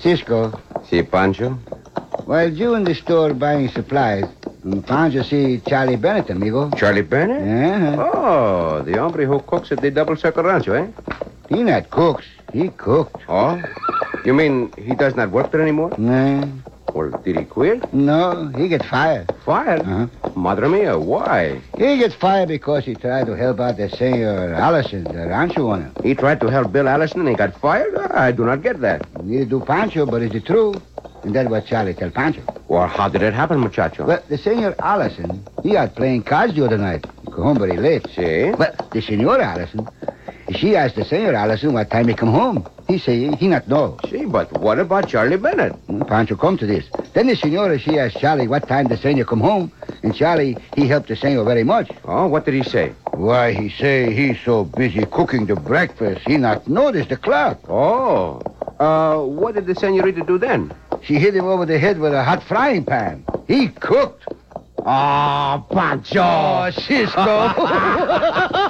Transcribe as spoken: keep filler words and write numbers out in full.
Cisco. Si, Pancho? While you in the store buying supplies, Pancho see Charlie Bennett, amigo. Charlie Bennett? Yeah. Oh, the hombre who cooks at the Double Circle Rancho, eh? He not cooks. He cooked. Oh? You mean he does not work there anymore? Nah. Well, did he quit? No, he get fired. Fired? Uh-huh. Madre mia, why? He gets fired because he tried to help out the Senor Allison, the rancho owner. He tried to help Bill Allison and he got fired? I do not get that. Neither do Pancho, but it's the truth. And that's what Charlie tell Pancho. Well, how did it happen, muchacho? Well, the Senor Allison, he out playing cards the other night. He come home very late. Si? But the Senor Allison, she asked the Senor Allison what time he come home. He say he not know. Si, but what about Charlie Bennett? Pancho come to this. Then the Senora, she asked Charlie what time the Senor come home. And Charlie, he helped the Senor very much. Oh, what did he say? Why, he say he's so busy cooking the breakfast, he not notice the clock. Oh. Uh, what did the senorita do then? She hit him over the head with a hot frying pan. He cooked. Oh, Pancho! Oh, Cisco.